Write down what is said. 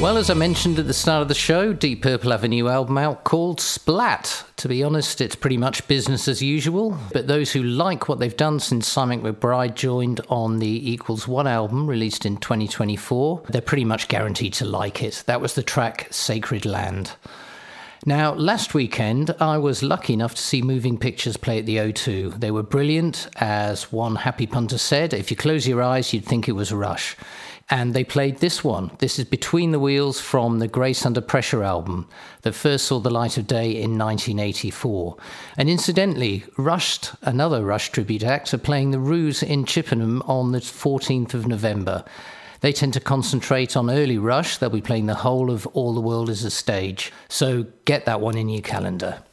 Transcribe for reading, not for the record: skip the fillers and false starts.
Well, as I mentioned at the start of the show, Deep Purple have a new album out called Splat. To be honest, it's pretty much business as usual, but those who like what they've done since Simon McBride joined on the Equals One album released in 2024, they're pretty much guaranteed to like it. That was the track Sacred Land. Now, last weekend, I was lucky enough to see Moving Pictures play at the O2. They were brilliant. As one happy punter said, if you close your eyes, you'd think it was Rush. And they played this one. This is Between the Wheels from the Grace Under Pressure album that first saw the light of day in 1984. And incidentally, another Rush tribute act, are playing the Ruse in Chippenham on the 14th of November. They tend to concentrate on early Rush. They'll be playing the whole of All the World is a Stage. So get that one in your calendar.